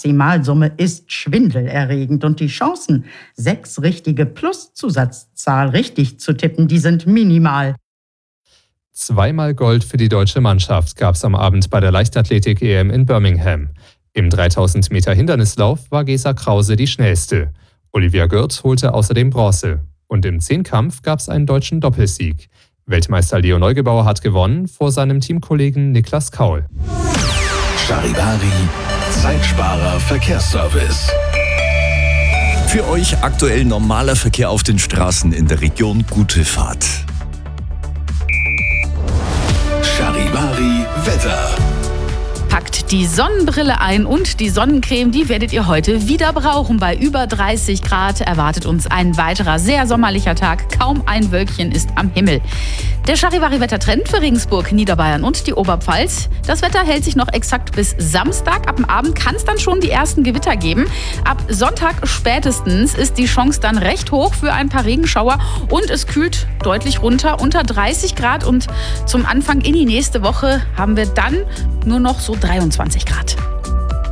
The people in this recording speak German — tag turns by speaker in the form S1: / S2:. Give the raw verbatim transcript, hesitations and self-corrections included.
S1: Maximalsumme ist schwindelerregend und die Chancen, sechs richtige plus Zusatzzahl richtig zu tippen, die sind minimal.
S2: Zweimal Gold für die deutsche Mannschaft gab es am Abend bei der Leichtathletik-E M in Birmingham. Im dreitausend Meter Hindernislauf war Gesa Krause die schnellste. Olivia Gürt holte außerdem Bronze. Und im Zehnkampf gab es einen deutschen Doppelsieg. Weltmeister Leo Neugebauer hat gewonnen vor seinem Teamkollegen Niklas Kaul.
S3: Charivari, Zeitsparer Verkehrsservice.
S4: Für euch aktuell normaler Verkehr auf den Straßen in der Region. Gute Fahrt.
S3: Charivari Wetter.
S5: Packt die Sonnenbrille ein und die Sonnencreme, die werdet ihr heute wieder brauchen. Bei über dreißig Grad erwartet uns ein weiterer sehr sommerlicher Tag. Kaum ein Wölkchen ist am Himmel. Der Charivari-Wettertrend für Regensburg, Niederbayern und die Oberpfalz. Das Wetter hält sich noch exakt bis Samstag. Ab dem Abend kann es dann schon die ersten Gewitter geben. Ab Sonntag spätestens ist die Chance dann recht hoch für ein paar Regenschauer und es kühlt deutlich runter, unter dreißig Grad. Und zum Anfang in die nächste Woche haben wir dann nur noch so dreiundzwanzig Grad.